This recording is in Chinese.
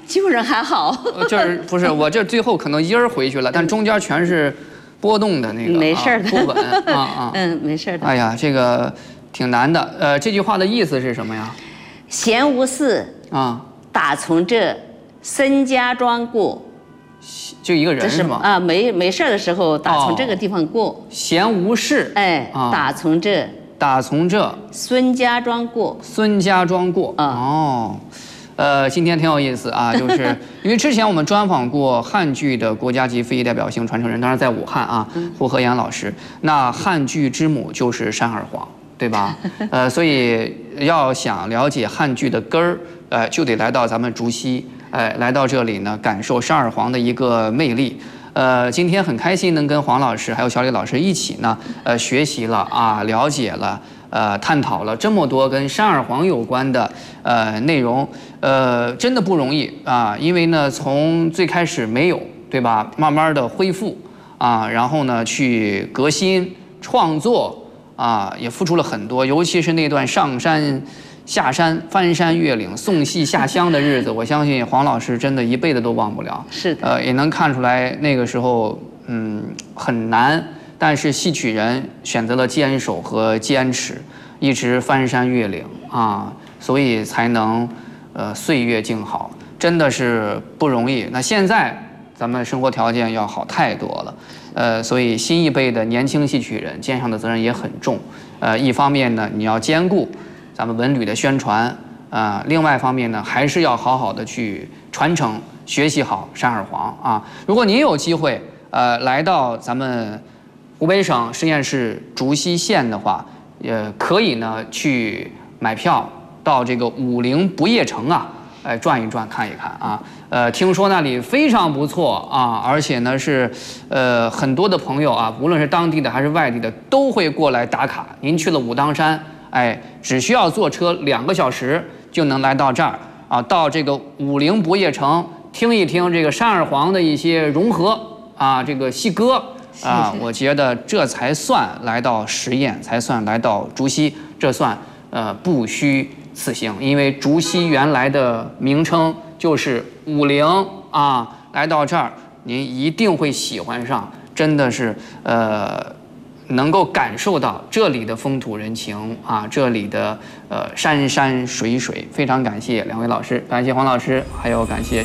基本上还好。 就是不是我这最后可能音儿回去了，但中间全是波动的那个， 没事的， 不稳啊。 没事的。 哎呀，这个挺难的。这句话的意思是什么呀？ 闲无事啊， 打从这孙家庄过。 就一个人是吗？ 啊，没事的时候打从这个地方过。 闲无事。 哎，打从这孙家庄过。 孙家庄过。哦。今天挺有意思啊，就是因为之前我们专访过汉剧的国家级非遗代表性传承人，当然在武汉啊，胡和岩老师。那汉剧之母就是单二黄，对吧？所以要想了解汉剧的根儿，就得来到咱们竹溪，来到这里呢，感受单二黄的一个魅力。今天很开心能跟黄老师还有小李老师一起呢，学习了啊，了解了。探讨了这么多跟单二黄有关的内容，真的不容易啊！因为呢，从最开始没有，对吧？慢慢的恢复啊，然后呢，去革新创作啊，也付出了很多。尤其是那段上山下山、翻山越岭、送戏下乡的日子，我相信黄老师真的一辈子都忘不了。 是的， 也能看出来那个时候，很难。但是戏曲人选择了坚守和坚持，一直翻山越岭啊，所以才能岁月静好，真的是不容易。那现在咱们生活条件要好太多了，所以新一辈的年轻戏曲人肩上的责任也很重。一方面呢，你要兼顾咱们文旅的宣传另外一方面呢，还是要好好的去传承学习好单二黄啊。如果您有机会来到咱们湖北省十堰市竹溪县的话，可以呢去买票到这个武陵不夜城啊，转一转看一看啊。听说那里非常不错啊，而且呢是很多的朋友啊，无论是当地的还是外地的，都会过来打卡。您去了武当山，只需要坐车2个小时就能来到这儿啊，到这个武陵不夜城听一听这个单二黄的一些融合啊，这个戏歌。我觉得这才算来到十堰，才算来到竹溪，这算不虚此行。因为竹溪原来的名称就是武陵啊，来到这儿您一定会喜欢上，真的是能够感受到这里的风土人情啊，这里的山山水水。非常感谢2位老师，感谢黄老师，还有感谢